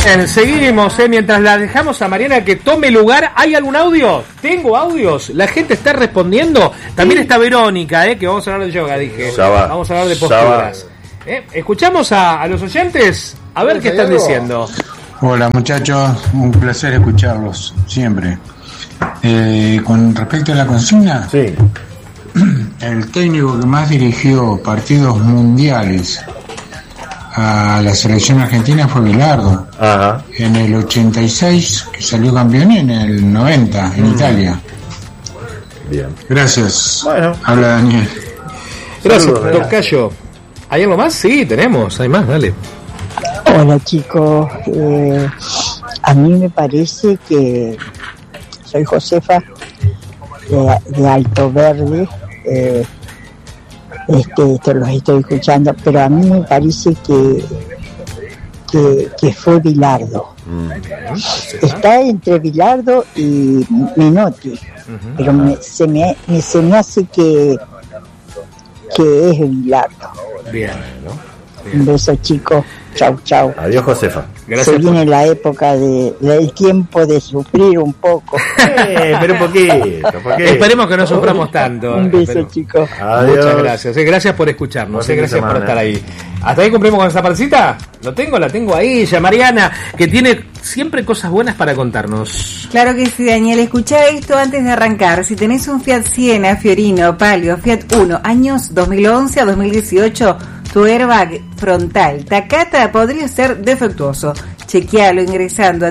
Bien, seguimos, mientras la dejamos a Mariana que tome lugar. ¿Hay algún audio? Tengo audios, la gente está respondiendo. También está Verónica, que vamos a hablar de yoga, dije. Vamos a hablar de posturas. Escuchamos a los oyentes, a ver qué están diciendo. Hola muchachos, un placer escucharlos siempre. Con respecto a la consigna, sí. El técnico que más dirigió partidos mundiales a la selección argentina fue Bilardo. Ajá. En el 86, que salió campeón, y en el 90 en Italia. Bien. Gracias. Bueno. Habla Daniel. Gracias, Tocayo. ¿Hay algo más? Sí, tenemos, hay más, dale. Hola chicos, a mí me parece que soy Josefa de Alto Verde, esto los estoy escuchando, pero a mí me parece que fue Bilardo. Está entre Bilardo y Menotti, pero se me hace que es Bilardo. Bien, Un beso chicos, chau. Adiós Josefa. Gracias. Se viene la época del tiempo de sufrir un poco. Pero un poquito. Esperemos que no suframos tanto. Un beso chicos. Adiós. Muchas gracias. Gracias por escucharnos. Gracias por estar ahí. ¿Hasta ahí cumplimos con esta partecita? La tengo ahí, ya Mariana, que tiene siempre cosas buenas para contarnos. Claro que sí, Daniel. Escuchá esto antes de arrancar. Si tenés un Fiat Siena, Fiorino, Palio, Fiat Uno, años 2011 a 2018, tu airbag frontal Takata podría ser defectuoso. Chequealo ingresando a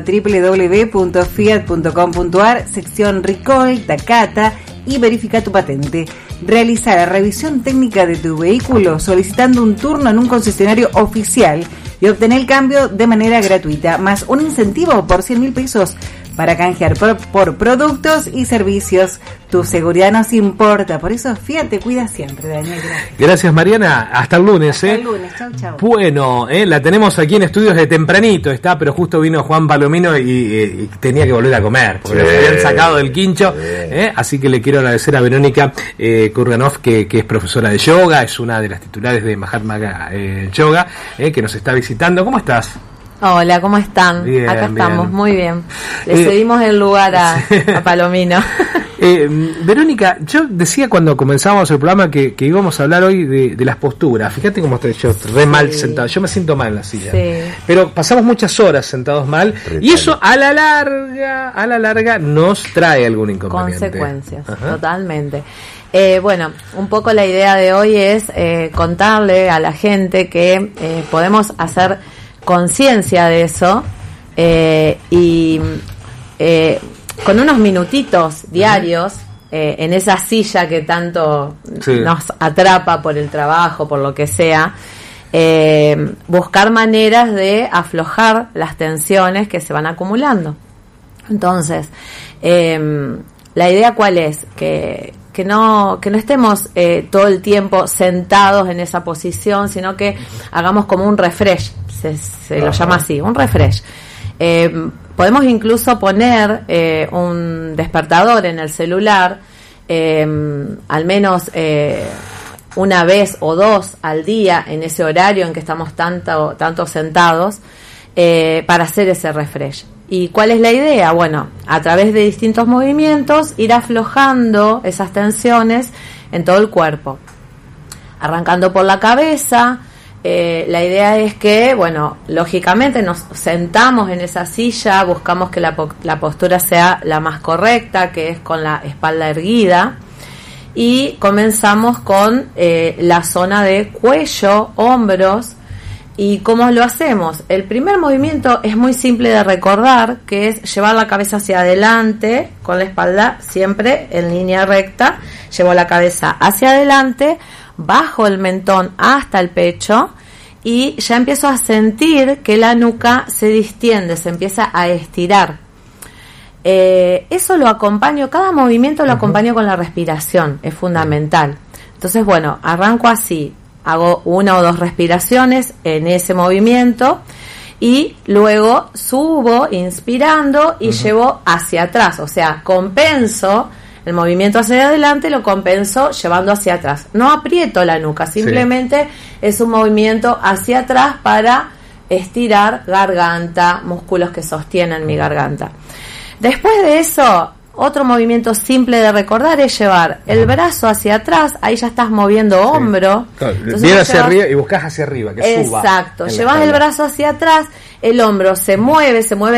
www.fiat.com.ar, sección Recall Takata, y verifica tu patente. Realiza la revisión técnica de tu vehículo solicitando un turno en un concesionario oficial y obtener el cambio de manera gratuita, más un incentivo por 100.000 pesos para canjear por productos y servicios. Tu seguridad nos importa, por eso Fiat te cuida siempre, Daniel. Gracias Mariana, hasta el lunes. Hasta el lunes, chau. Bueno, la tenemos aquí en estudios de tempranito, pero justo vino Juan Palomino y tenía que volver a comer, porque lo habían sacado del quincho, así que le quiero agradecer a Verónica Kurganov, que es profesora de yoga, es una de las titulares de Mahatma Yoga, que nos está visitando. ¿Cómo estás? Hola, ¿cómo están? Bien, acá estamos, bien. Muy bien. Le cedimos el lugar a Palomino. Verónica, yo decía cuando comenzamos el programa que íbamos a hablar hoy de las posturas. Fíjate cómo estoy yo mal sentado. Yo me siento mal en la silla. Sí. Pero pasamos muchas horas sentados mal y eso a la larga nos trae algún inconveniente. Consecuencias, totalmente. Bueno, un poco la idea de hoy es contarle a la gente que podemos hacer conciencia de eso y con unos minutitos diarios en esa silla que tanto nos atrapa por el trabajo, por lo que sea, buscar maneras de aflojar las tensiones que se van acumulando. Entonces, la idea ¿cuál es? Que no estemos todo el tiempo sentados en esa posición, sino que hagamos como un refresh, se lo llama así, un refresh. Podemos incluso poner un despertador en el celular, al menos una vez o dos al día en ese horario en que estamos tanto sentados, para hacer ese refresh. ¿Y cuál es la idea? Bueno, a través de distintos movimientos ir aflojando esas tensiones en todo el cuerpo. Arrancando por la cabeza, la idea es que, bueno, lógicamente nos sentamos en esa silla, buscamos que la postura sea la más correcta, que es con la espalda erguida, y comenzamos con la zona de cuello, hombros. ¿Y cómo lo hacemos? El primer movimiento es muy simple de recordar, que es llevar la cabeza hacia adelante, con la espalda siempre en línea recta. Llevo la cabeza hacia adelante, bajo el mentón hasta el pecho y ya empiezo a sentir que la nuca se distiende, se empieza a estirar. Eso lo acompaño, cada movimiento lo acompaño con la respiración, es fundamental. Entonces, bueno, arranco así. Hago una o dos respiraciones en ese movimiento y luego subo inspirando y llevo hacia atrás. O sea, compenso el movimiento hacia adelante, lo compenso llevando hacia atrás. No aprieto la nuca, simplemente es un movimiento hacia atrás para estirar garganta, músculos que sostienen mi garganta. Después de eso, otro movimiento simple de recordar es llevar el brazo hacia atrás, ahí ya estás moviendo hombro. Claro, bien hacia arriba y buscas hacia arriba, que suba. Exacto, llevas el brazo hacia atrás, el hombro se mueve